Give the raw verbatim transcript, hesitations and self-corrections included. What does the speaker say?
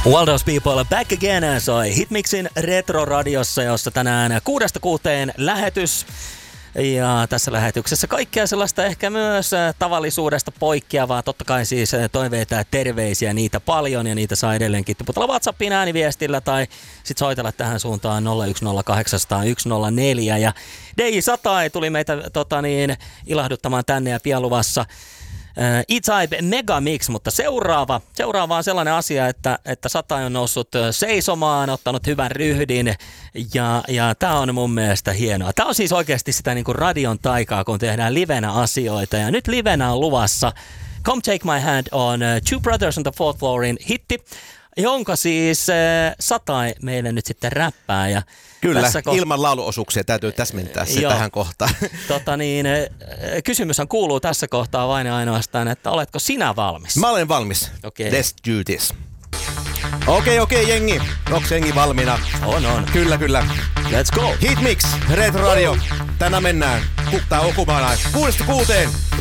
Well, those people back again soi Hitmixin Retro-radiossa, jossa tänään kuudesta kuuteen lähetys. Ja tässä lähetyksessä kaikkea sellaista ehkä myös tavallisuudesta poikkeavaa. Totta kai siis toiveita ja terveisiä, niitä paljon ja niitä saa edelleenkin tiputella WhatsAppin ääniviestillä tai sit soitella tähän suuntaan nolla yksi nolla kahdeksan nolla nolla yksi nolla neljä. Ja D J Satai tuli meitä tota niin, ilahduttamaan tänne ja pian luvassa E-Type Megamix, mutta seuraava, seuraava on sellainen asia, että, että Satai on noussut seisomaan, ottanut hyvän ryhdin ja, ja tämä on mun mielestä hienoa. Tämä on siis oikeasti sitä niin kuin radion taikaa, kun tehdään livenä asioita ja nyt livenä on luvassa Come Take My Hand on Two Brothers on the Fourth Floorin hitti, jonka siis äh, Satai meille nyt sitten räppää. Ja kyllä, koht- ilman lauluosuuksia täytyy täsmentää se Joo. tähän kohtaan. Tota niin, äh, kysymyshän kuuluu tässä kohtaa vain ja ainoastaan, että oletko sinä valmis? Mä olen valmis. Okay. Let's do this. Okei, okei, okay, jengi. Onks jengi valmiina? On, on. Kyllä, kyllä. Let's go! Hitmix, Retro Radio. Tänään mennään. Tää on kumaan kuudesta kuuteen.